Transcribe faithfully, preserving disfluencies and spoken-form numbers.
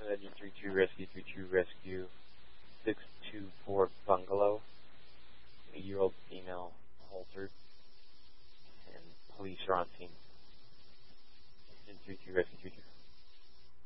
Engine three two Rescue, three two Rescue, six two four Bungalow, eight-year-old female haltered, and police are on scene. Engine three two Rescue, three two.